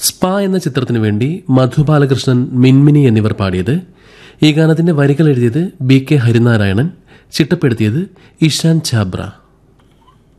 Spa എന്ന ചിത്രത്തിനു വേണ്ടി മധു ബാലകൃഷ്ണൻ, മിൻമിനി എന്നിവർ പാടിയത്. ഈ ഗാനത്തിന്റെ വരികൾ എഴുതിയത് BK ഹരിനാരായണൻ, ചിട്ടപ്പെടുത്തിയത് ഇഷാൻ ഛാബ്ര.